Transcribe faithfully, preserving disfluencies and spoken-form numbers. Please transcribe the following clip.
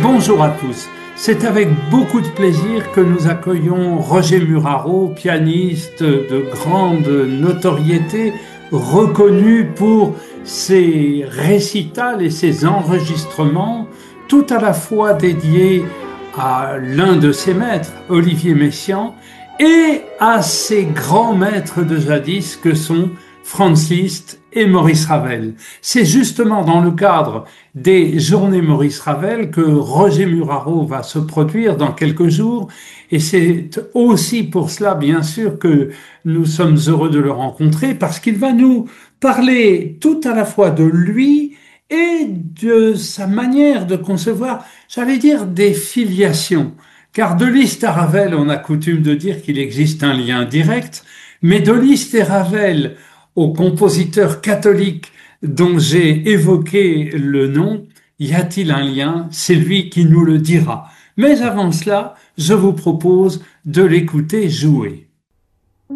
Bonjour à tous. C'est avec beaucoup de plaisir que nous accueillons Roger Muraro, pianiste de grande notoriété, reconnu pour ses récitals et ses enregistrements, tout à la fois dédiés à l'un de ses maîtres, Olivier Messiaen, et à ses grands maîtres de jadis que sont Franz Liszt et Maurice Ravel. C'est justement dans le cadre des Journées Maurice Ravel que Roger Muraro va se produire dans quelques jours, et c'est aussi pour cela, bien sûr, que nous sommes heureux de le rencontrer, parce qu'il va nous parler tout à la fois de lui et de sa manière de concevoir, j'allais dire, des filiations. Car de Liszt à Ravel, on a coutume de dire qu'il existe un lien direct, mais de Liszt et Ravel au compositeur catholique dont j'ai évoqué le nom, y a-t-il un lien? C'est lui qui nous le dira. Mais avant cela, je vous propose de l'écouter jouer.